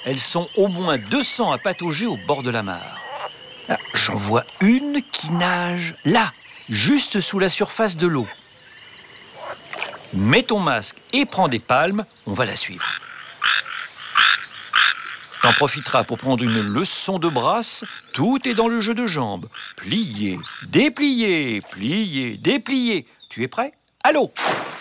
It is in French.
Elles sont au moins 200 à patauger au bord de la mare. Ah, j'en vois une qui nage là, juste sous la surface de l'eau. Mets ton masque et prends des palmes, on va la suivre. T'en profiteras pour prendre une leçon de brasse. Tout est dans le jeu de jambes. Plier, déplier, plier, déplier. Tu es prêt? Allô!